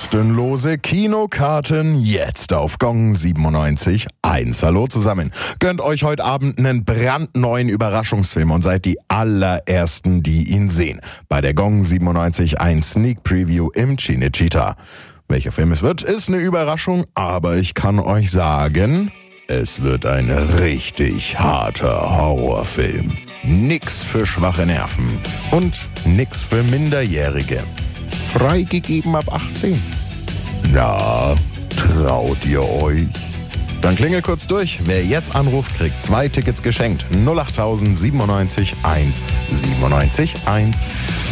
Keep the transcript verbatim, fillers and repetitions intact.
Kostenlose Kinokarten jetzt auf Gong siebenundneunzig Komma eins. Hallo zusammen. Gönnt euch heute Abend einen brandneuen Überraschungsfilm und seid die allerersten, die ihn sehen. Bei der Gong siebenundneunzig Komma eins Sneak Preview im Cinecittà. Welcher Film es wird, ist eine Überraschung, aber ich kann euch sagen, es wird ein richtig harter Horrorfilm. Nix für schwache Nerven und nix für Minderjährige. Freigegeben ab achtzehn. Na, traut ihr euch? Dann klingelt kurz durch. Wer jetzt anruft, kriegt zwei Tickets geschenkt. null acht siebenundneunzig eins siebenundneunzig eins.